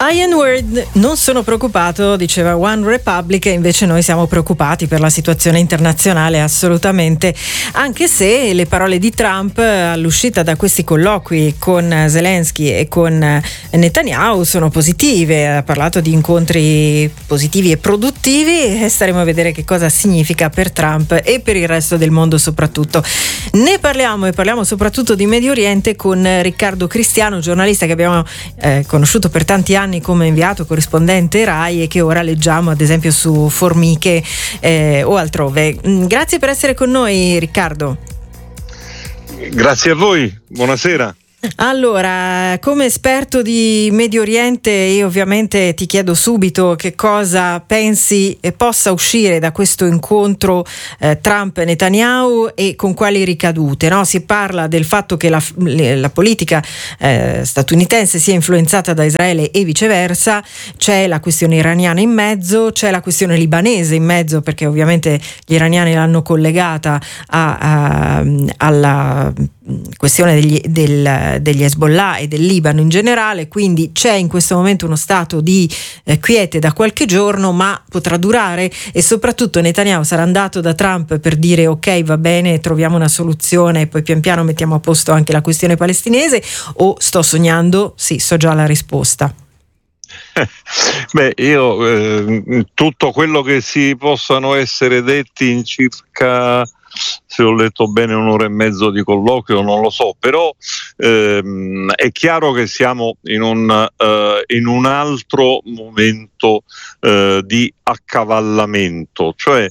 Diane Ward, non sono preoccupato, diceva One Republic, e invece noi siamo preoccupati per la situazione internazionale, assolutamente, anche se le parole di Trump all'uscita da questi colloqui con Zelensky e con Netanyahu sono positive. Ha parlato di incontri positivi e produttivi, e staremo a vedere che cosa significa per Trump e per il resto del mondo soprattutto. Ne parliamo, e parliamo soprattutto di Medio Oriente con Riccardo Cristiano, giornalista che abbiamo conosciuto per tanti anni come inviato corrispondente RAI e che ora leggiamo ad esempio su Formiche o altrove. Grazie per essere con noi, Riccardo. Grazie a voi, buonasera. Allora, come esperto di Medio Oriente, io ovviamente ti chiedo subito che cosa pensi possa uscire da questo incontro Trump-Netanyahu e con quali ricadute, no? Si parla del fatto che la politica statunitense sia influenzata da Israele e viceversa, c'è la questione iraniana in mezzo, c'è la questione libanese in mezzo, perché ovviamente gli iraniani l'hanno collegata alla questione degli Hezbollah e del Libano in generale, quindi c'è in questo momento uno stato di quiete da qualche giorno, ma potrà durare, e soprattutto Netanyahu sarà andato da Trump per dire ok, va bene, troviamo una soluzione e poi pian piano mettiamo a posto anche la questione palestinese, o sto sognando? Sì, so già la risposta. Beh, io tutto quello che si possano essere detti in circa, se ho letto bene, un'ora e mezzo di colloquio, non lo so, però è chiaro che siamo in un altro momento di accavallamento, cioè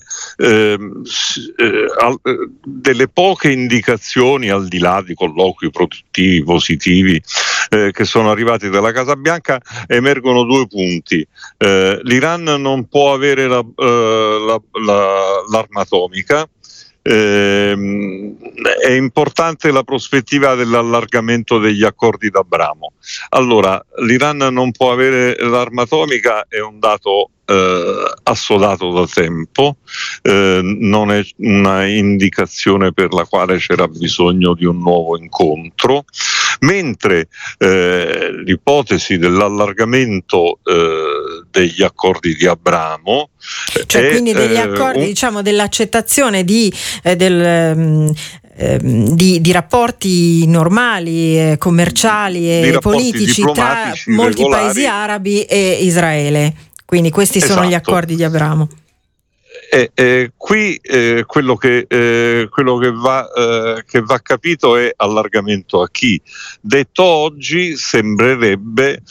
delle poche indicazioni, al di là di colloqui produttivi, positivi, che sono arrivati dalla Casa Bianca, emergono due punti. L'Iran non può avere l'arma atomica. È importante la prospettiva dell'allargamento degli accordi d'Abramo. Allora, l'Iran non può avere l'arma atomica, è un dato assodato da tempo, non è una indicazione per la quale c'era bisogno di un nuovo incontro, mentre l'ipotesi dell'allargamento degli accordi di Abramo, cioè quindi degli accordi, diciamo dell'accettazione di rapporti normali, commerciali e politici tra molti paesi arabi e Israele. Quindi questi sono gli accordi di Abramo. Qui quello che va capito è allargamento a chi. Detto oggi, sembrerebbe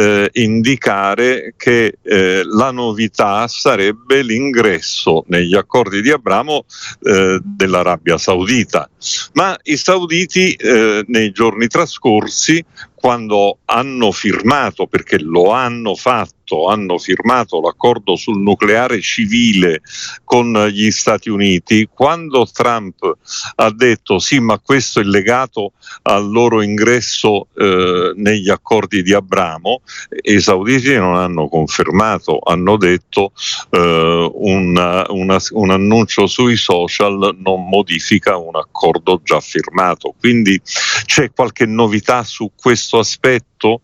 indicare che la novità sarebbe l'ingresso negli accordi di Abramo dell'Arabia Saudita, ma i sauditi nei giorni trascorsi, quando hanno firmato, perché lo hanno fatto, hanno firmato l'accordo sul nucleare civile con gli Stati Uniti, quando Trump ha detto sì, ma questo è legato al loro ingresso negli accordi di Abramo, i sauditi non hanno confermato, hanno detto un annuncio sui social non modifica un accordo già firmato. Quindi c'è qualche novità su questo aspetto?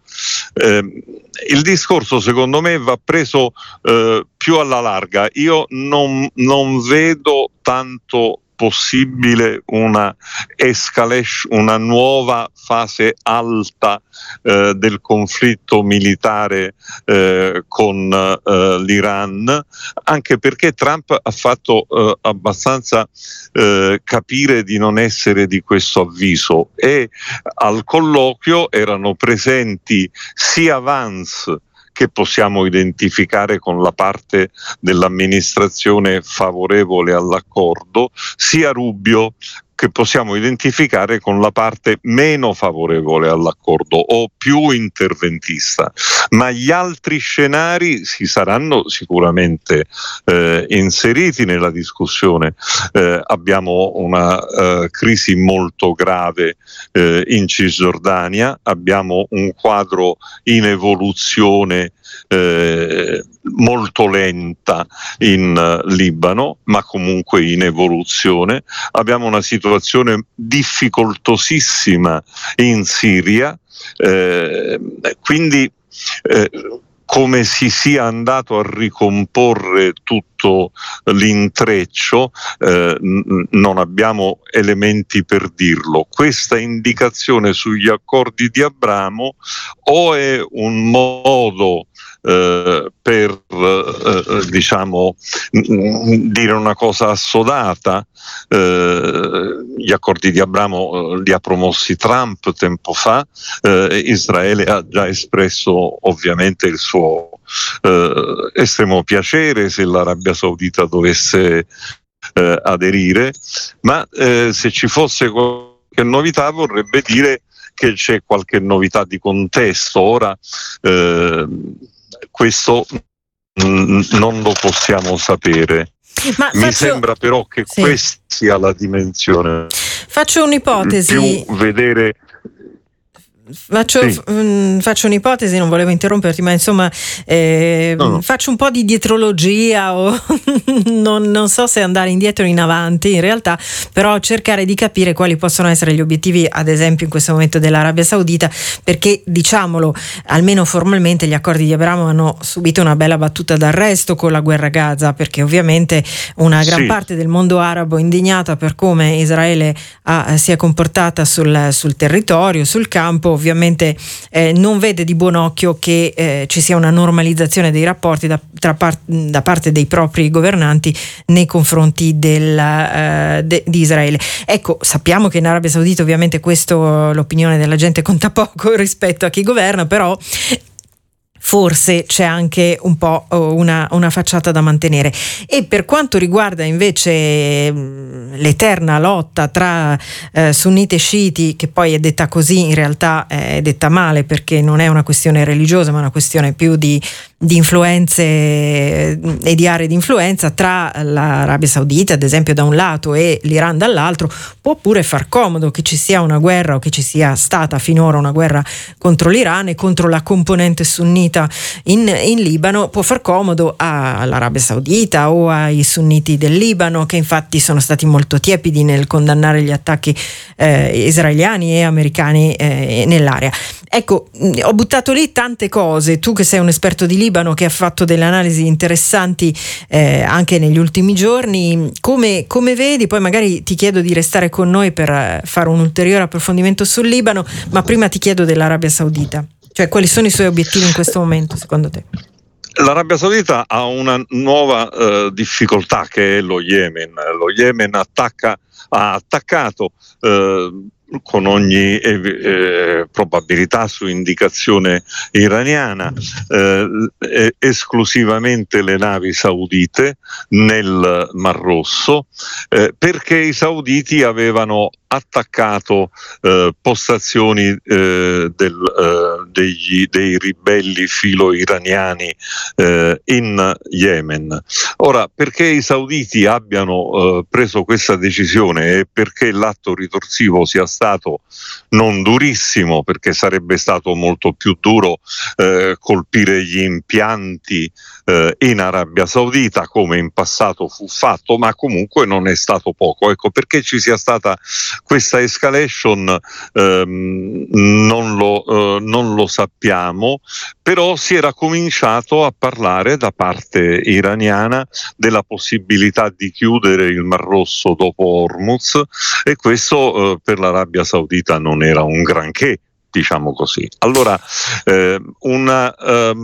Il discorso secondo me va preso più alla larga. Io non vedo tanto possibile una escalation, una nuova fase alta del conflitto militare con l'Iran, anche perché Trump ha fatto abbastanza capire di non essere di questo avviso, e al colloquio erano presenti sia Vance, che possiamo identificare con la parte dell'amministrazione favorevole all'accordo, sia Rubio, che possiamo identificare con la parte meno favorevole all'accordo o più interventista, ma gli altri scenari si saranno sicuramente inseriti nella discussione. Abbiamo una crisi molto grave in Cisgiordania, abbiamo un quadro in evoluzione molto lenta in Libano, ma comunque in evoluzione. Abbiamo una situazione difficoltosissima in Siria, quindi come si sia andato a ricomporre tutto l'intreccio, non abbiamo elementi per dirlo. Questa indicazione sugli accordi di Abramo o è un modo per diciamo dire una cosa assodata. Gli accordi di Abramo li ha promossi Trump tempo fa. Israele ha già espresso ovviamente il suo estremo piacere se l'Arabia Saudita dovesse aderire, ma se ci fosse qualche novità vorrebbe dire che c'è qualche novità di contesto. Ora questo non lo possiamo sapere. Mi sembra però che questa sia la dimensione. Faccio un'ipotesi. Più vedere. Faccio un'ipotesi, non volevo interromperti, ma insomma faccio un po' di dietrologia o non so se andare indietro o in avanti in realtà, però cercare di capire quali possono essere gli obiettivi, ad esempio in questo momento, dell'Arabia Saudita, perché diciamolo, almeno formalmente gli accordi di Abramo hanno subito una bella battuta d'arresto con la guerra a Gaza, perché ovviamente una gran parte del mondo arabo indignata per come Israele si è comportata sul territorio, sul campo, ovviamente non vede di buon occhio che ci sia una normalizzazione dei rapporti da parte dei propri governanti nei confronti di Israele. Ecco, sappiamo che in Arabia Saudita ovviamente l'opinione della gente conta poco rispetto a chi governa, però forse c'è anche un po' una facciata da mantenere. E per quanto riguarda invece l'eterna lotta tra sunniti e sciiti, che poi è detta così, in realtà è detta male, perché non è una questione religiosa ma una questione più di influenze e di aree di influenza, tra l'Arabia Saudita ad esempio da un lato e l'Iran dall'altro, può pure far comodo che ci sia una guerra, o che ci sia stata finora una guerra contro l'Iran e contro la componente sunnita in Libano. Può far comodo all'Arabia Saudita o ai sunniti del Libano, che infatti sono stati molto tiepidi nel condannare gli attacchi israeliani e americani nell'area. Ecco, ho buttato lì tante cose. Tu che sei un esperto di Libano, che ha fatto delle analisi interessanti anche negli ultimi giorni, come vedi? Poi magari ti chiedo di restare con noi per fare un ulteriore approfondimento sul Libano, ma prima ti chiedo dell'Arabia Saudita. Cioè, quali sono i suoi obiettivi in questo momento, secondo te? L'Arabia Saudita ha una nuova difficoltà, che è lo Yemen. Lo Yemen ha attaccato con ogni probabilità su indicazione iraniana esclusivamente le navi saudite nel Mar Rosso, perché i sauditi avevano attaccato postazioni dei ribelli filo-iraniani in Yemen. Ora, perché i sauditi abbiano preso questa decisione e perché l'atto ritorsivo sia stato non durissimo, perché sarebbe stato molto più duro colpire gli impianti in Arabia Saudita, come in passato fu fatto, ma comunque non è stato poco. Ecco, perché ci sia stata questa escalation non lo sappiamo, però si era cominciato a parlare da parte iraniana della possibilità di chiudere il Mar Rosso dopo Hormuz, e questo per l'Arabia Saudita non era un granché, diciamo così. Allora una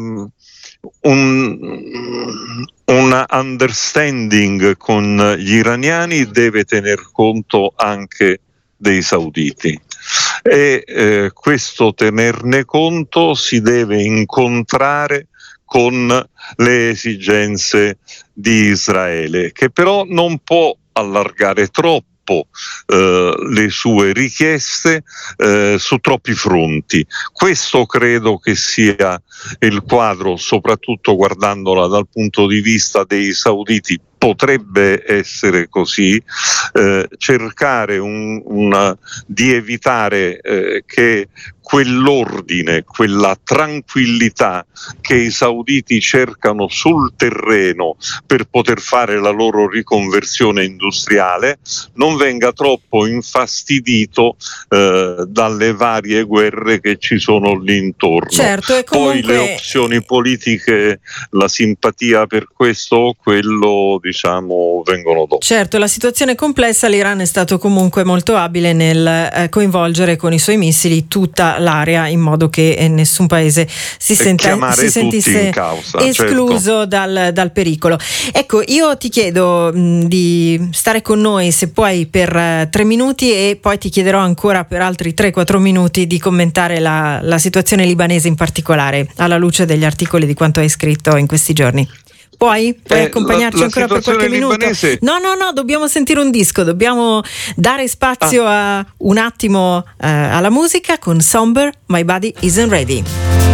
understanding con gli iraniani deve tener conto anche dei sauditi, e questo tenerne conto si deve incontrare con le esigenze di Israele, che però non può allargare troppo le sue richieste su troppi fronti. Questo credo che sia il quadro, soprattutto guardandola dal punto di vista dei sauditi. Potrebbe essere così, cercare di evitare che quell'ordine, quella tranquillità che i sauditi cercano sul terreno per poter fare la loro riconversione industriale non venga troppo infastidito dalle varie guerre che ci sono lì intorno. Certo, e comunque... Poi le opzioni politiche, la simpatia per questo o quello, diciamo, vengono dopo. Certo, la situazione è complessa, l'Iran è stato comunque molto abile nel coinvolgere con i suoi missili tutta l'area in modo che nessun paese si sentisse in causa, escluso dal pericolo. Ecco, io ti chiedo di stare con noi se puoi per 3 minuti e poi ti chiederò ancora per altri 3-4 minuti di commentare la situazione libanese in particolare, alla luce degli articoli di quanto hai scritto in questi giorni. Puoi accompagnarci ancora per qualche minuto? No, dobbiamo sentire un disco, dobbiamo dare spazio a un attimo alla musica con Somber, My Body Isn't Ready.